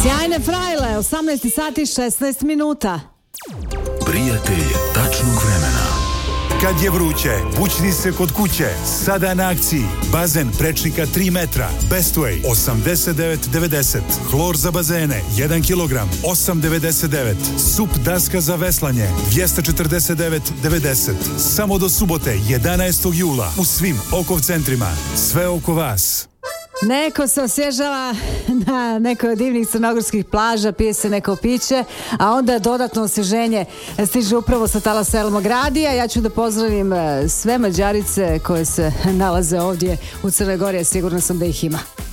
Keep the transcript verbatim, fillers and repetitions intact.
Sjajne frajle, osamnaest sati šesnaest minuta. Prijatelj tačnog vremena. Kad je vruće, bućni se kod kuće. Sada na akciji. Bazen prečnika tri metra. Bestway osamdeset devet devedeset. Hlor za bazene jedan kilogram osam devedeset devet. Sup daska za veslanje dvjesto četrdeset devet devedeset. Samo do subote jedanaestog jula u svim Okov centrima. Sve oko vas. Neko se osvježava na nekoj od divnih crnogorskih plaža, pije se neko piće, a onda dodatno osvježenje stiže upravo sa talasa Elmog radija. Ja ću da pozdravim sve Mađarice koje se nalaze ovdje u Crnoj Gori, a sigurno sam da ih ima.